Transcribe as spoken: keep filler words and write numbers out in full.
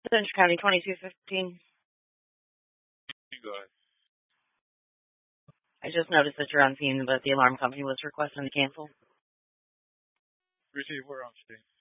Central County twenty-two fifteen. Go ahead. I just noticed that you're on scene, but the alarm company was requesting to cancel. Receive, we're on scene.